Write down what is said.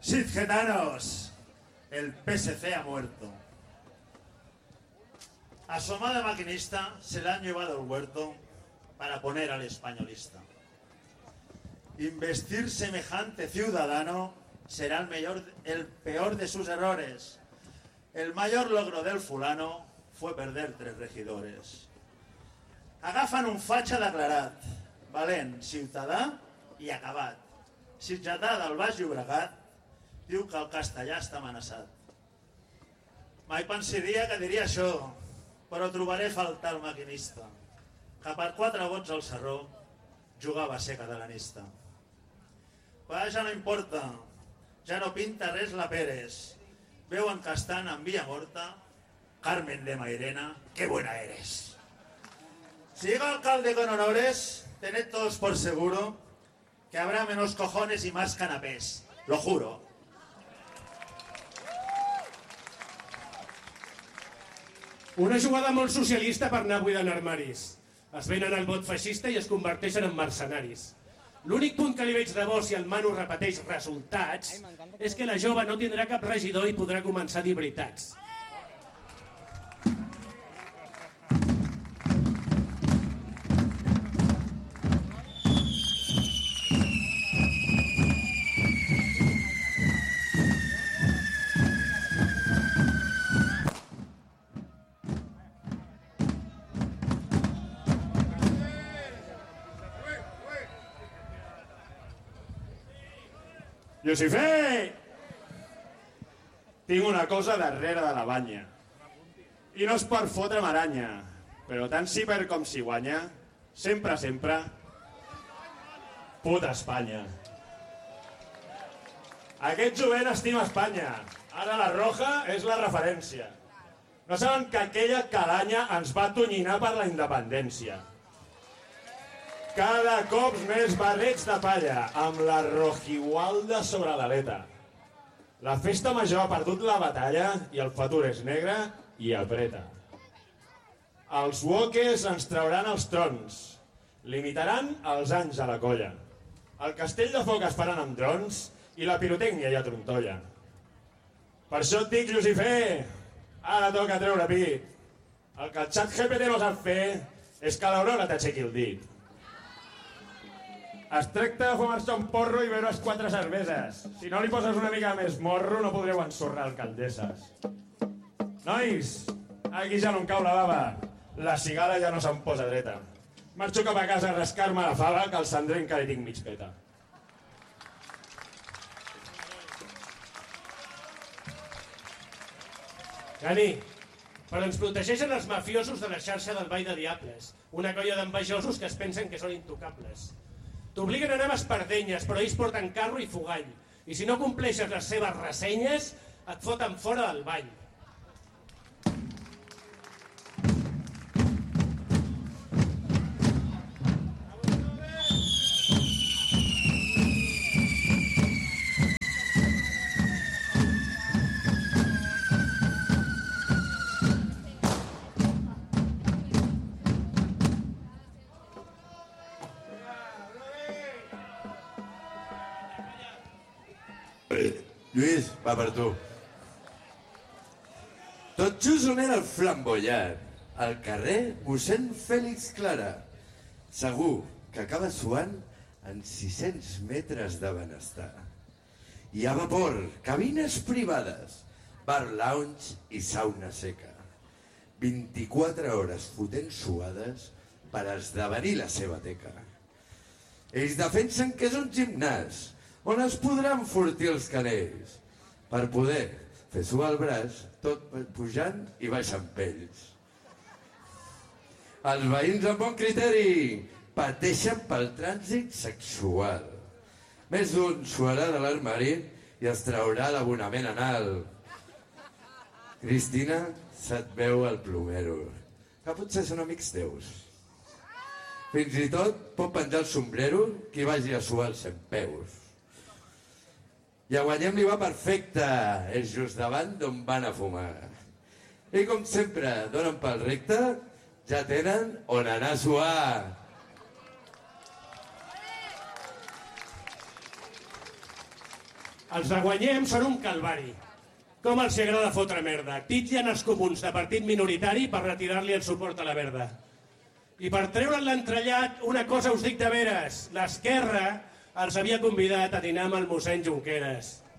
Sid Getanos, el PSC ha muerto. Asomada maquinista, se la han llevado al huerto para poner al españolista. Investir semejante ciudadano será el peor de sus errores. El mayor logro del fulano fue perder 3 regidores. Agafen un fatxa declarat, valent, ciutadà i acabat. Sitgetà del Baix Llobregat diu que el castellà està amenaçat. Mai pensaria que diria això, però trobaré a faltar el maquinista, que per 4 vots al Sarró jugava a ser catalanista. Però ja no importa, ja no pinta res la Pérez. Veuen que estan en via morta. Carmen de Mairena, qué buena eres. Si llega alcalde con honores, tened todos por seguro que habrá menos cojones y más canapés. Lo juro. Una jugada molt socialista per anar buidant armaris. Es venen al vot feixista i es converteixen en mercenaris. L'únic punt que li veig de bo si el Manu repeteix resultats és que la jove no tindrà cap regidor i podrà començar a dir veritats. Lucifer! Tinc una cosa darrere de la banya. I no és per fotre'm aranya, però tant si perd com si guanya, sempre, sempre, puta Espanya. Aquest jovent estima Espanya. Ara la roja és la referència. No saben que aquella calanya ens va tonyinar per la independència. Cada cop més barrets de palla, amb la rojigualda sobre l'aleta. La festa major ha perdut la batalla i el futur és negre i apreta. Els wokes ens trauran els trons, limitaran els anys a la colla. El castell de foc es faran amb drons i la pirotècnia ja trontolla. Per això et dic, Lucifer, ara toca treure pit. El que el xat GPT no sap fer és que l'Aurora t'aixequi el dit. Es tracta de fumar-se un porro i beure's 4 cerveses. Si no li poses una mica més morro, no podreu ensorrar alcaldesses. Nois, aquí ja no em cau la bava. La cigala ja no se'm posa dreta. Marxo cap a casa a rascar-me la fava, que el cendrer encara hi tinc mig peta. Gani, però ens protegeixen els mafiosos de la xarxa del Ball de Diables, una colla d'envejosos que es pensen que són intocables. T'obliguen a anar amb espardenyes, però ells porten carro i fogall. I si no compleixes les seves ressenyes, et foten fora del ball. Lluís, va per tu. Tot just on era el flambollat, al carrer mossèn Fèlix Clara. Segur que acaba suant en 600 metres de benestar. Hi ha vapor, cabines privades, bar lounge i sauna seca. 24 hores fotent suades per esdevenir la seva teca. Ells defensen que és un gimnàs on es podran enfortir els canells per poder fer suar el braç tot pujant i baixant pells. Els veïns amb bon criteri pateixen pel trànsit sexual. Més d'un suarà de l'armari i es traurà l'abonament anal. Cristina, se't veu el plomero, que potser són amics teus. Fins i tot pot penjar el sombrero qui vagi a suar els 100 peus. I a Guanyem li va perfecte, és just davant d'on van a fumar. I com sempre, donen pel recte, ja tenen on anar a suar. Els de Guanyem són un calvari. Com els agrada fotre merda. Titllen els comuns de partit minoritari per retirar-li el suport a la verda. I per treure'n l'entrellat, una cosa us dic de veres. L'esquerra els havia convidat a dinar amb el mossèn Junqueras.